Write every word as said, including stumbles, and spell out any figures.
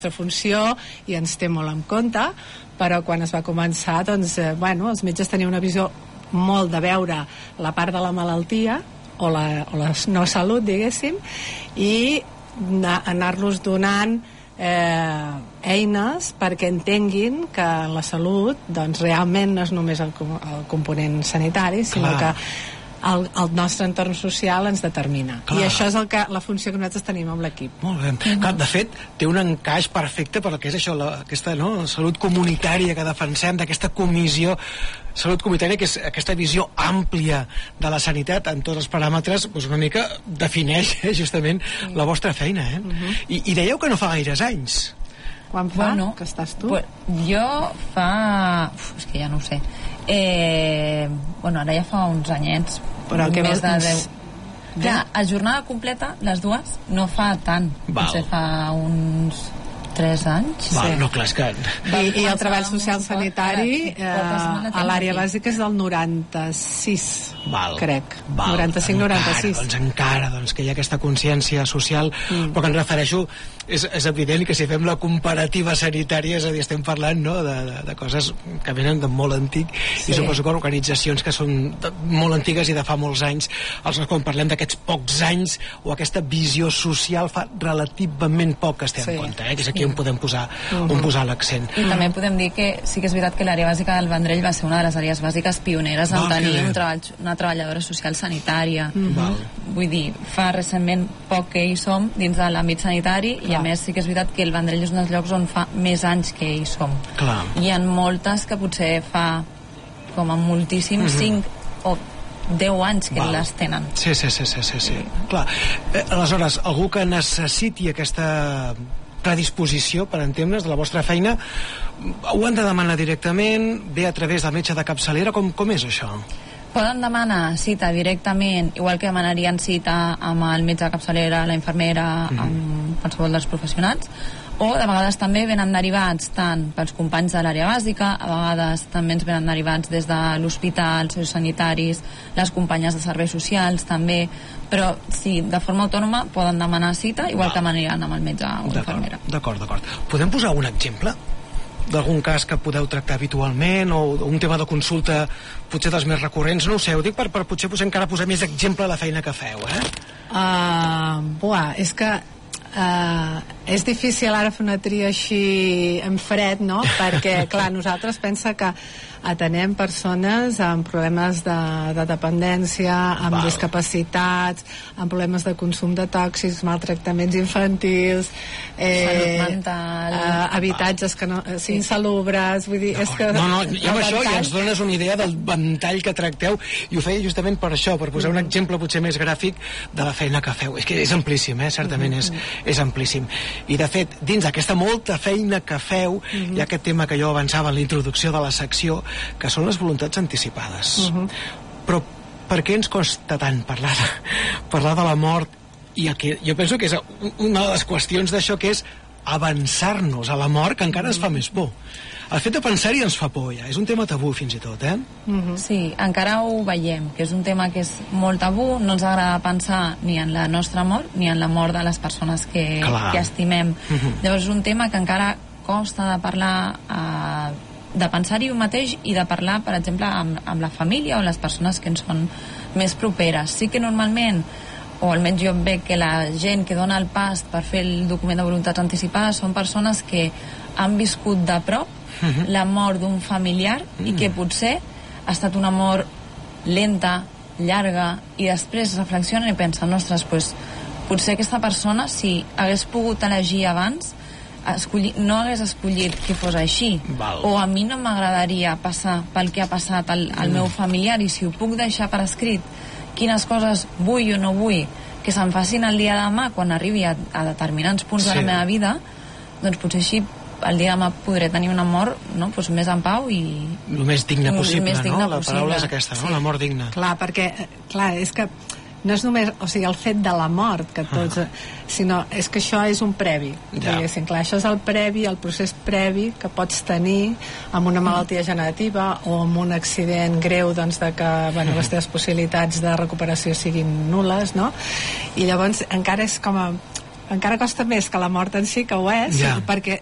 funció i ens té molt en compte, però quan es va començar, doncs, eh, bueno, els metges tenien una visió molt de veure la part de la malaltia o la, o la no salut, diguéssim, i anar-los donant eh, eines perquè entenguin que la salut, doncs, realment no és només el, el component sanitari, sinó Clar. que El, el nostre entorn social ens determina. Clar. I això és el que, la funció que nosaltres tenim amb l'equip. Molt bé. Mm-hmm. Clar, de fet, té un encaix perfecte per al que és això, la, aquesta no, salut comunitària que defensem, d'aquesta comissió salut comunitària, que és aquesta visió àmplia de la sanitat en tots els paràmetres, doncs una mica defineix eh, justament mm. la vostra feina. Eh? Mm-hmm. I, I dèieu que no fa gaires anys. Quan fa bueno, que estàs tu? Pues, jo fa... Uf, és que ja no ho sé. Eh, bueno, ara ja fa uns anyets. Però el que més vols... de deu. Ja, a jornada completa, les dues, no fa tant. Val. Potser fa uns tres anys. Val, sí. no, clar, és que... I, i el treball social sanitari eh, a l'àrea bàsica és del noranta-sis, Val. crec. Val. noranta-cinc noranta-sis. Doncs encara doncs, que hi ha aquesta consciència social, mm. però que em refereixo, és, és evident que si fem la comparativa sanitària, és a dir, estem parlant no, de, de, de coses que venen de molt antic, sí. i suposo que organitzacions que són de, molt antigues i de fa molts anys, aleshores quan parlem d'aquests pocs anys o aquesta visió social fa relativament poc que estem sí. en compte, eh? Que és aquí on podem posar, uh-huh. on posar l'accent. I també podem dir que sí que és veritat que l'àrea bàsica del Vendrell va ser una de les àrees bàsiques pioneres en tenir un treball, una treballadora social sanitària. Uh-huh. Vull dir, fa recentment poc que hi som dins de l'àmbit sanitari. Clar. I a més sí que és veritat que el Vendrell és un dels llocs on fa més anys que hi som. Clar. Hi ha moltes que potser fa com a moltíssim uh-huh. cinc o deu anys que Val. les tenen. Sí, sí, sí, sí, sí, sí. Clar. Eh, aleshores, algú que necessiti aquesta predisposició, per entendre's, de la vostra feina, ho han de demanar directament, ve a través del metge de capçalera, com, com és això? Poden demanar cita directament, igual que demanarien cita amb el metge de capçalera, la infermera, mm-hmm. amb qualsevol dels professionals, o de vegades també venen derivats tant pels companys de l'àrea bàsica, a vegades també ens venen derivats des de l'hospital, els sociosanitaris, les companyes de serveis socials també, però sí, de forma autònoma poden demanar cita, igual Va. que demanaran amb el metge o l'infermera. D'acord, d'acord. Podem posar un exemple d'algun cas que podeu tractar habitualment o un tema de consulta potser dels més recurrents? No ho sé, ho dic per, per potser, potser encara posar més exemple a la feina que feu, eh? Uh, buah, és que Uh, és difícil ara fer una tria així en fred, no? Perquè, clar, nosaltres pensa que atenem persones amb problemes de, de dependència, amb Val. discapacitats, amb problemes de consum de tòxics, maltractaments infantils, eh, salut mental, eh, habitatges que no, sí, insalubres, vull dir, és que... No, no, i amb això ja ens dones una idea del ventall que tracteu, i ho feia justament per això, per posar mm-hmm. un exemple potser més gràfic de la feina que feu. És que és amplíssim, eh? Certament mm-hmm. és, és amplíssim. I de fet, dins d'aquesta molta feina que feu, mm-hmm. hi ha aquest tema que jo avançava en la introducció de la secció, que són les voluntats anticipades. Uh-huh. Però per què ens costa tant parlar de, parlar de la mort? I el que, jo penso que és una de les qüestions d'això, que és avançar-nos a la mort, que encara ens fa més por. El fet de pensar-hi ens fa por, ja. És un tema tabú, fins i tot, eh? Uh-huh. Sí, encara ho veiem, que és un tema que és molt tabú, no ens agrada pensar ni en la nostra mort, ni en la mort de les persones que, que estimem. Uh-huh. Llavors és un tema que encara costa de parlar, eh, de pensar-hi un mateix i de parlar, per exemple, amb, amb la família o les persones que ens són més properes. Sí que normalment, o almenys jo veig que la gent que dona el pas per fer el document de voluntats anticipades són persones que han viscut de prop uh-huh. la mort d'un familiar uh-huh. i que potser ha estat una mort lenta, llarga, i després reflexionen i pensen, ostres, pues, potser aquesta persona, si hagués pogut elegir abans, escollir, no hagués escollit que fos així. Val. O a mi no m'agradaria passar pel que ha passat al, al mm. meu familiar, i si ho puc deixar per escrit quines coses vull o no vull que se'm facin el dia de demà quan arribi a, a determinats punts sí. de la meva vida, doncs potser així el dia de demà podré tenir una mort, no? Pues més en pau i... el més digne possible, més digne no? La possible. paraula és aquesta, no? Sí. La mort digna. Clar, perquè, clar, és que no és només, o sigui, el fet de la mort que tots, ah. sinó és que això és un previ, ja. diguéssim, clar, això és el previ, el procés previ que pots tenir amb una malaltia generativa o amb un accident greu, doncs, de que, bueno, les teves possibilitats de recuperació siguin nul·les, no? I llavors encara és com a encara costa més que la mort en si, que ho és, ja. perquè